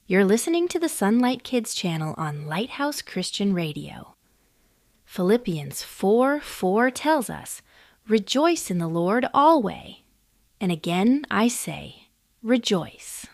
You're listening to the Sunlight Kids channel on Lighthouse Christian Radio. Philippians 4:4 tells us, "Rejoice in the Lord always." And again I say, rejoice.